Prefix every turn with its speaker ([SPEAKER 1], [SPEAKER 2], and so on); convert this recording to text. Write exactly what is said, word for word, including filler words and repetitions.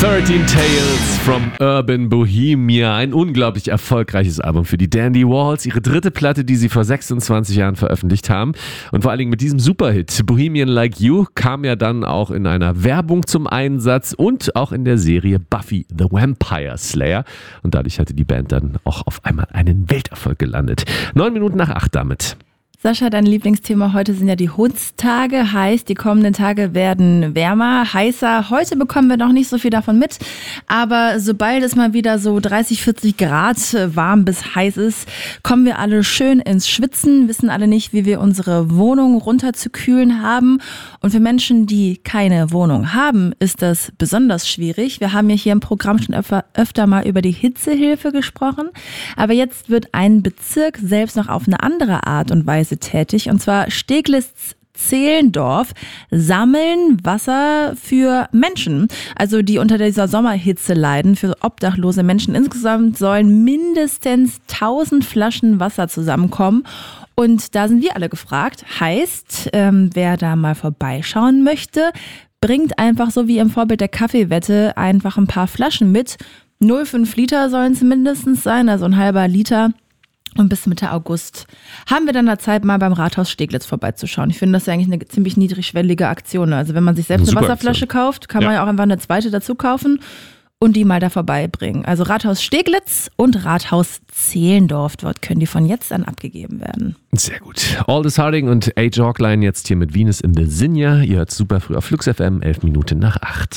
[SPEAKER 1] dreizehn Tales from Urban Bohemia, ein unglaublich erfolgreiches Album für die Dandy Warhols, ihre dritte Platte, die sie vor sechsundzwanzig Jahren veröffentlicht haben. Und vor allen Dingen mit diesem Superhit Bohemian Like You kam ja dann auch in einer Werbung zum Einsatz und auch in der Serie Buffy the Vampire Slayer. Und dadurch hatte die Band dann auch auf einmal einen Welterfolg gelandet. Neun Minuten nach acht damit.
[SPEAKER 2] Sascha, dein Lieblingsthema heute sind ja die Hundstage, heißt, die kommenden Tage werden wärmer, heißer. Heute bekommen wir noch nicht so viel davon mit, aber sobald es mal wieder so dreißig, vierzig Grad warm bis heiß ist, kommen wir alle schön ins Schwitzen, wissen alle nicht, wie wir unsere Wohnung runterzukühlen haben. Und für Menschen, die keine Wohnung haben, ist das besonders schwierig. Wir haben ja hier im Programm schon öfter, öfter mal über die Hitzehilfe gesprochen, aber jetzt wird ein Bezirk selbst noch auf eine andere Art und Weise tätig, und zwar Steglitz-Zehlendorf sammeln Wasser für Menschen, also die unter dieser Sommerhitze leiden, für obdachlose Menschen. Insgesamt sollen mindestens tausend Flaschen Wasser zusammenkommen. Und da sind wir alle gefragt. Heißt, ähm, wer da mal vorbeischauen möchte, bringt einfach so wie im Vorbild der Kaffeewette einfach ein paar Flaschen mit. null Komma fünf Liter sollen es mindestens sein, also ein halber Liter. Und bis Mitte August haben wir dann da Zeit, mal beim Rathaus Steglitz vorbeizuschauen. Ich finde, das ist ja eigentlich eine ziemlich niedrigschwellige Aktion. Also wenn man sich selbst eine, eine Wasserflasche Aktion kauft, kann ja. man ja auch einfach eine zweite dazu kaufen und die mal da vorbeibringen. Also Rathaus Steglitz und Rathaus Zehlendorf, dort können die von jetzt an abgegeben werden.
[SPEAKER 1] Sehr gut. Aldous Harding und Age Hawkline jetzt hier mit Venus in the Zinja. Ihr hört super früh auf Flux F M, elf Minuten nach acht.